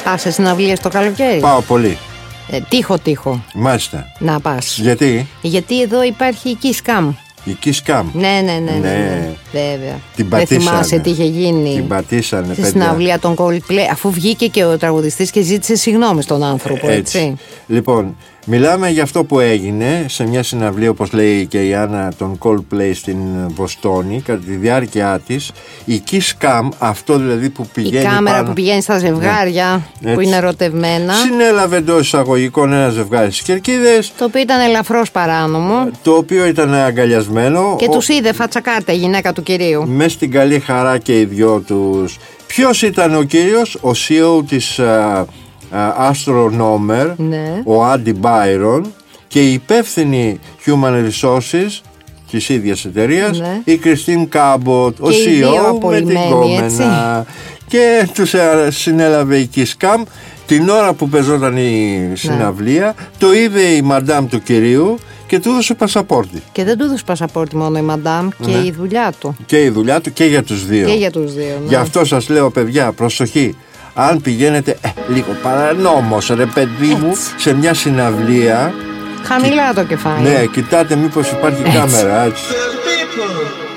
Πας σε συναυλίες το καλοκαίρι? Πάω πολύ. Τύχο. Μάλιστα. Να πας. Γιατί εδώ υπάρχει η Kiss Cam. Η Kiss Cam. Ναι. Βέβαια. Την πατήσανε. Δεν θυμάσαι τι είχε γίνει. Την πατήσανε, στη συναυλία των Coldplay, αφού βγήκε και ο τραγουδιστής και ζήτησε συγγνώμη στον άνθρωπο, έτσι. Λοιπόν, μιλάμε για αυτό που έγινε σε μια συναυλία, όπως λέει και η Άννα, των Coldplay στην Βοστόνη, κατά τη διάρκεια της. Η Kiss Cam, αυτό δηλαδή που πηγαίνει. Η κάμερα που πηγαίνει στα ζευγάρια, που είναι ερωτευμένα. Συνέλαβε εντός εισαγωγικών ένα ζευγάρι στις Κερκίδες. Το οποίο ήταν ελαφρώς παράνομο. Το οποίο ήταν αγκαλιασμένο. Και τους είδε φατσακάρτα η γυναίκα του κυρίου. Μες στην καλή χαρά και οι δυο τους. Ποιος ήταν ο κύριος? Ο CEO της Astronomer, ο Άντι Μπάιρον, και η υπεύθυνη Human Resources της ίδιας εταιρείας, η Κριστίν Κάμποτ, ο CEO με την κόμενα. Και τους συνέλαβε η Kiss Cam την ώρα που πεζόταν η συναυλία. Το είδε η μαντάμ του κυρίου και του έδωσε πασαπόρτι. Και δεν του έδωσε πασαπόρτι μόνο η μαντάμ, και η δουλειά του. Και η δουλειά του και για τους δύο. Γι' αυτό σας λέω, παιδιά, προσοχή. Αν πηγαίνετε λίγο παρανόμως, ρε παιδί μου, σε μια συναυλία, χαμηλά το κεφάλι. Ναι, κοιτάτε μήπως υπάρχει κάμερα, έτσι.